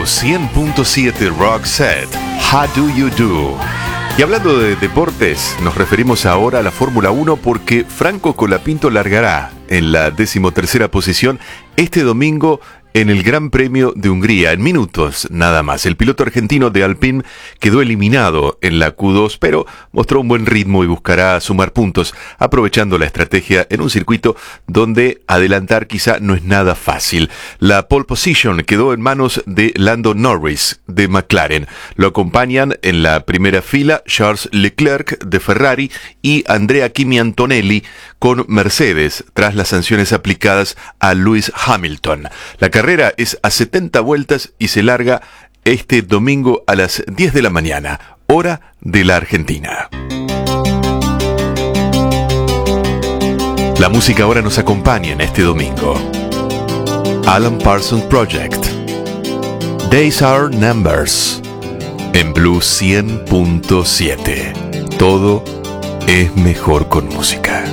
Blue 100.7 Rock Set, How Do You Do? Y hablando de deportes, nos referimos ahora a la Fórmula 1 porque Franco Colapinto largará en la 13ª posición este domingo en el Gran Premio de Hungría, en minutos nada más. El piloto argentino de Alpine quedó eliminado en la Q2, pero mostró un buen ritmo y buscará sumar puntos, aprovechando la estrategia en un circuito donde adelantar quizá no es nada fácil. La pole position quedó en manos de Lando Norris, de McLaren. Lo acompañan en la primera fila Charles Leclerc, de Ferrari, y Andrea Kimi Antonelli, con Mercedes, tras las sanciones aplicadas a Lewis Hamilton. La carrera es a 70 vueltas y se larga este domingo a las 10 de la mañana, hora de la Argentina. La música ahora nos acompaña en este domingo. Alan Parsons Project, Days Are Numbers, en Blue 100.7. Todo es mejor con música.